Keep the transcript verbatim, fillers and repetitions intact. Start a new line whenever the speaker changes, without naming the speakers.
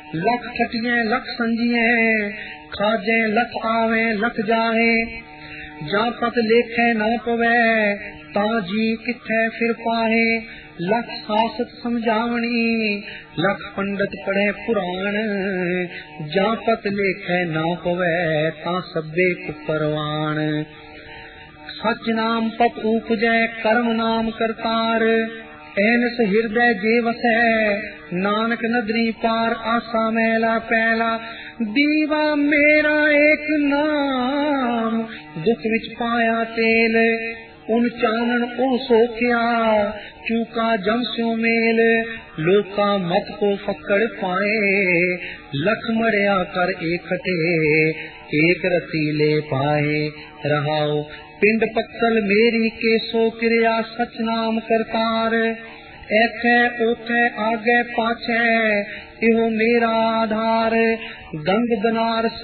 लख खटिए लख संजिए, खाजे लख आवे लख जाए। जा पत लेखे ना पवे, ता जी किथे फिर पाहे। लख सासत समझावनी, लख पंडित पढ़े पुराण। जा पत लेखे ना पवे, ता सब्बे कुपरवान। सच नाम पत उपजै, कर्म नाम करतार। एनस हृदय जे वसै, नानक नदरी पार। आसा मैला पहला, दीवा मेरा एक नाम। दुख विच पाया तेल, उन चानन ओ सोखिया। चूका जम स्यो मेल, लोका मत को फकड़ पाए। लख मड़िया कर एकटे, एक रती ले पाए। रहाओ पिंड पक्कल मेरी के सो क्रिया, सच नाम करतार। ऐथे ओथे आगे पाछे, इहो मेरा आधार। गंग बनारस